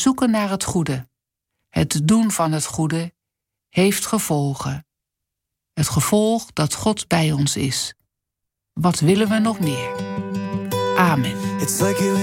Zoeken naar het goede. Het doen van het goede heeft gevolgen. Het gevolg dat God bij ons is. Wat willen we nog meer? Amen.